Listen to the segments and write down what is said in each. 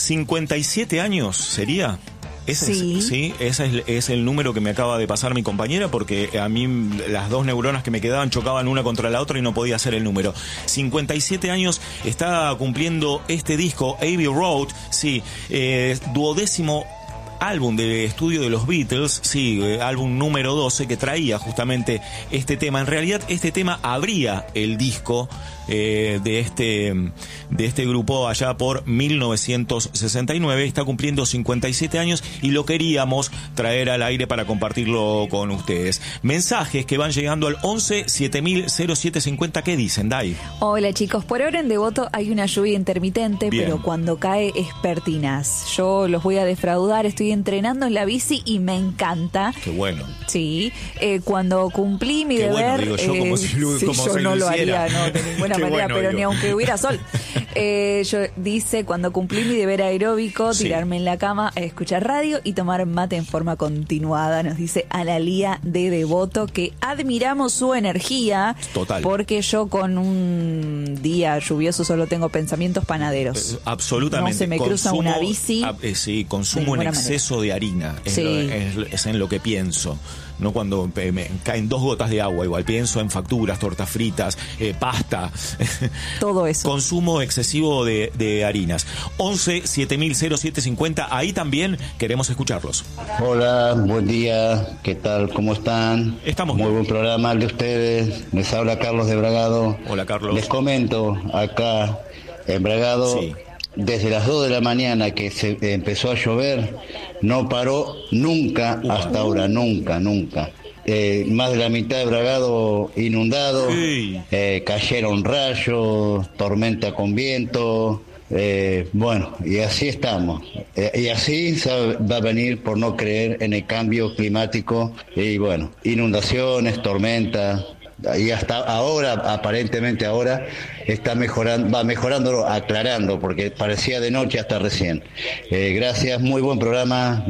57 años sería. Sí. Ese es el número que me acaba de pasar mi compañera, porque a mí las dos neuronas que me quedaban chocaban una contra la otra y no podía hacer el número. 57 años está cumpliendo este disco, Abbey Road, sí, 12º álbum de estudio de los Beatles, sí, álbum número 12, que traía justamente este tema. En realidad este tema abría el disco de este grupo allá por 1969. Está cumpliendo 57 años y lo queríamos traer al aire para compartirlo con ustedes. Mensajes que van llegando al 11 7000 0750. ¿Qué dicen, Dai? Hola chicos, por ahora en Devoto hay una lluvia intermitente. Bien. Pero cuando cae es pertinaz. Yo los voy a defraudar, estoy entrenando en la bici y me encanta. Qué bueno. Sí, cuando cumplí mi Qué deber, bueno, digo yo, como si yo no lo haría, no, de ninguna manera, bueno, pero digo. ni aunque hubiera sol. Yo dice, cuando cumplí mi deber aeróbico, Sí. tirarme en la cama a escuchar radio y tomar mate en forma continuada, nos dice Analía de Devoto, que admiramos su energía. Total. Porque yo con un día lluvioso solo tengo pensamientos panaderos. Absolutamente. No se me cruza una bici. Sí, consumo en exceso de harina. Sí. Es en lo que pienso. No cuando me caen 2 gotas de agua, igual pienso en facturas, tortas fritas, pasta. Todo eso. Consumo excesivo de harinas. 11 7000 0750. Ahí también queremos escucharlos. Hola, buen día. ¿Qué tal? ¿Cómo están? Estamos muy bien. buen programa el de ustedes. Les habla Carlos de Bragado. Hola, Carlos. Les comento acá en Bragado. Sí. Desde las 2 de la mañana que se empezó a llover, no paró nunca hasta ahora, nunca. Más de la mitad de Bragado inundado, Sí. Cayeron rayos, tormenta con viento, bueno, y así estamos. Y así va a venir por no creer en el cambio climático, y bueno, inundaciones, tormentas. Y hasta ahora, aparentemente ahora, va mejorando, aclarando, porque parecía de noche hasta recién. Gracias, muy buen programa.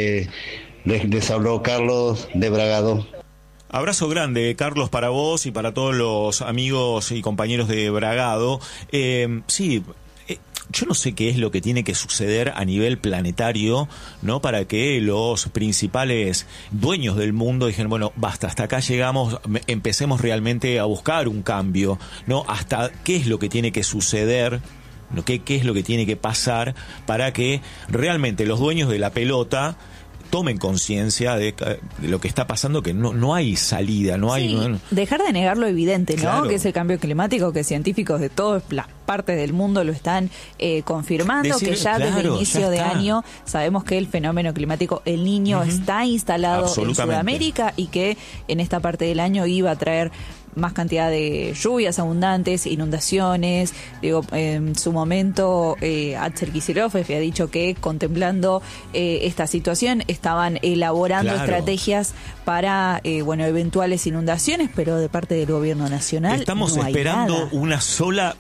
Les habló Carlos de Bragado. Abrazo grande, Carlos, para vos y para todos los amigos y compañeros de Bragado. Sí. Yo no sé qué es lo que tiene que suceder a nivel planetario, ¿no? Para que los principales dueños del mundo dijeran, bueno, basta, hasta acá llegamos, empecemos realmente a buscar un cambio, ¿no? Hasta qué es lo que tiene que suceder, ¿no? ¿Qué es lo que tiene que pasar para que realmente los dueños de la pelota tomen conciencia de lo que está pasando, que no hay salida, no hay... Sí, no, dejar de negar lo evidente, ¿no? Claro. Que es el cambio climático, que científicos de todas las partes del mundo lo están confirmando, que ya desde el inicio de año sabemos que el fenómeno climático, el Niño, está instalado en Sudamérica y que en esta parte del año iba a traer más cantidad de lluvias abundantes, inundaciones. Digo, en su momento Axel Kicillof había dicho que contemplando esta situación estaban elaborando estrategias para eventuales inundaciones, pero de parte del gobierno nacional estamos no hay esperando nada. una sola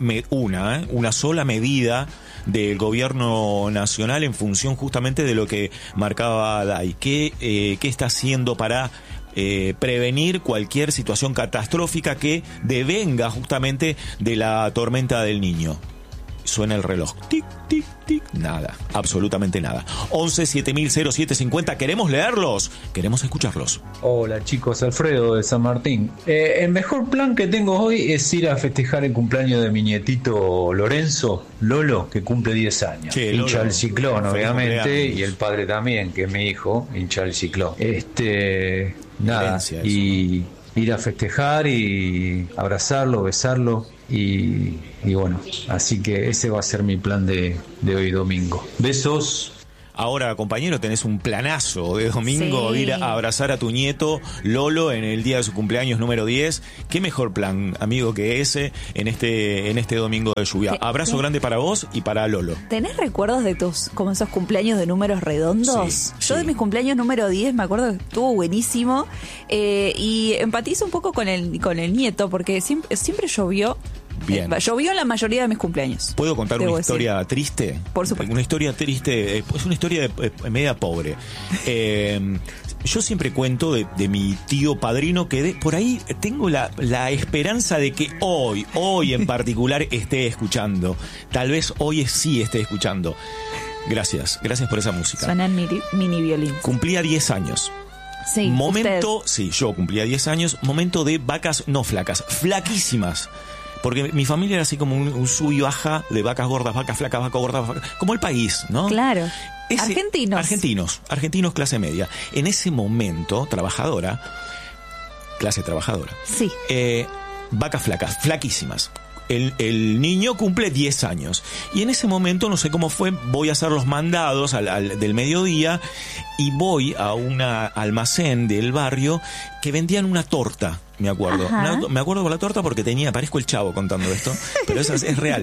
medida del gobierno nacional en función justamente de lo que marcaba Dai. ¿Qué está haciendo para prevenir cualquier situación catastrófica que devenga justamente de la tormenta del Niño? Suena el reloj. Tic, tic, tic. Nada. Absolutamente nada. 11 7000 0750. ¿Queremos leerlos? Queremos escucharlos. Hola chicos, Alfredo de San Martín. El mejor plan que tengo hoy es ir a festejar el cumpleaños de mi nietito Lorenzo, Lolo, que cumple 10 años. Sí, hincha Lolo. del Ciclón, Feliz obviamente, cumpleaños. y el padre también, que es mi hijo, hincha del Ciclón. Nada, Herencia eso. y ir a festejar y abrazarlo, besarlo y bueno, así que ese va a ser mi plan de hoy domingo. Besos. Ahora, compañero, tenés un planazo de domingo, Sí. ir a abrazar a tu nieto Lolo en el día de su cumpleaños número 10. ¿Qué mejor plan, amigo, que ese en este domingo de lluvia? Abrazo grande para vos y para Lolo. ¿Tenés recuerdos de tus, como esos cumpleaños de números redondos? Sí, Yo sí. de mis cumpleaños número 10 me acuerdo que estuvo buenísimo, y empatizo un poco con el nieto, porque siempre llovió. Bien. Llovió en la mayoría de mis cumpleaños. ¿Puedo contar debo una decir. historia triste? Por supuesto. Una historia triste, es una historia media pobre. Yo siempre cuento de mi tío padrino, que por ahí tengo la esperanza de que hoy en particular esté escuchando. Tal vez hoy sí esté escuchando. Gracias por esa música. Suenan mini violines. Cumplía 10 años. Sí, momento, usted. Sí, yo cumplía 10 años, momento de vacas no flacas, flaquísimas. Porque mi familia era así como un sub y baja de vacas gordas, vacas flacas, vacas gordas, como el país, ¿no? Claro. Argentinos clase media. En ese momento, clase trabajadora. Sí. Vacas flacas, flaquísimas. El niño cumple 10 años. Y en ese momento, no sé cómo fue, voy a hacer los mandados del mediodía y voy a un almacén del barrio que vendían una torta, me acuerdo. Me acuerdo con la torta porque parezco el Chavo contando esto, pero eso es real,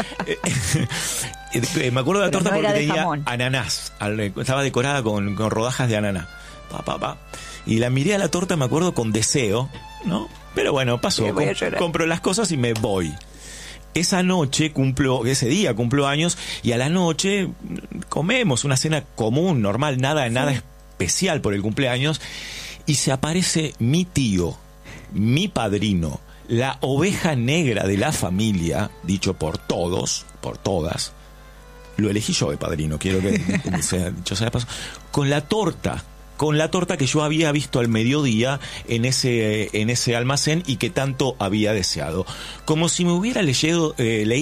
me acuerdo de la torta porque tenía jamón. Ananás. Estaba decorada con rodajas de ananá. Y la miré a la torta, me acuerdo, con deseo, ¿no? Pero bueno, pasó. Compro las cosas y me voy. Ese día cumplo años y a la noche comemos una cena común, normal, nada especial por el cumpleaños, y se aparece mi tío, mi padrino, la oveja negra de la familia, dicho por todos, por todas. Lo elegí yo de padrino, quiero que sea dicho sea de paso, con la torta que yo había visto al mediodía en ese almacén y que tanto había deseado. Como si me hubiera leído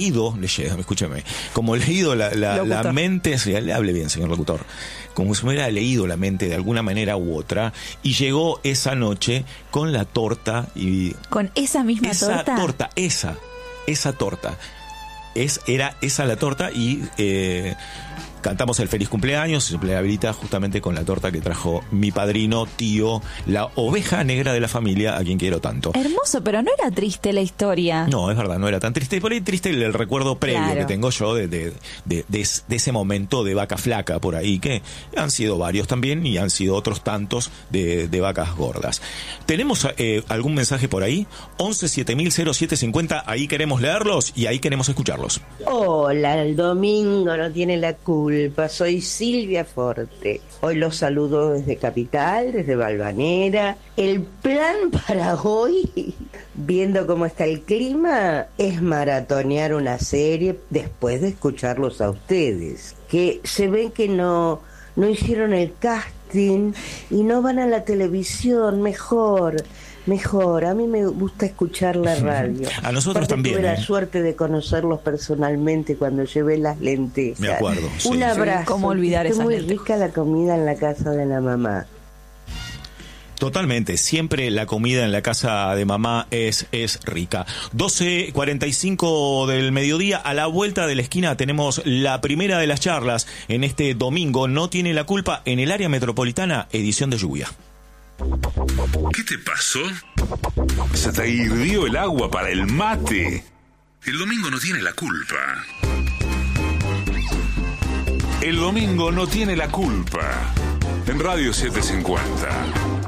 la mente, hable bien, señor locutor, como si me hubiera leído la mente de alguna manera u otra, y llegó esa noche con la torta y... ¿Con esa misma torta? Esa torta. Era esa la torta y... cantamos el feliz cumpleaños y se le habilita justamente con la torta que trajo mi padrino, tío, la oveja negra de la familia, a quien quiero tanto. Hermoso, pero no era triste la historia. No, es verdad, no era tan triste. Por ahí triste el recuerdo previo que tengo yo de ese momento de vaca flaca por ahí, que han sido varios también y han sido otros tantos de vacas gordas. ¿Tenemos algún mensaje por ahí? 11-7000-0750, ahí queremos leerlos y ahí queremos escucharlos. Hola, el domingo no tiene la culpa. Soy Silvia Forte. Hoy los saludo desde Capital, desde Valvanera. El plan para hoy, viendo cómo está el clima, es maratonear una serie después de escucharlos a ustedes. Que se ven que no hicieron el casting y no van a la televisión. Mejor. A mí me gusta escuchar la radio. A nosotros también. Tuve la suerte de conocerlos personalmente cuando llevé las lentejas. Me acuerdo. Un abrazo. ¿Cómo olvidar esa muy rica la comida en la casa de la mamá. Totalmente, siempre la comida en la casa de mamá es rica. 12:45 del mediodía, a la vuelta de la esquina tenemos la primera de las charlas en este domingo. No tiene la culpa en el área metropolitana, edición de lluvia. ¿Qué te pasó? Se te hirvió el agua para el mate. El domingo no tiene la culpa. El domingo no tiene la culpa. En Radio 750.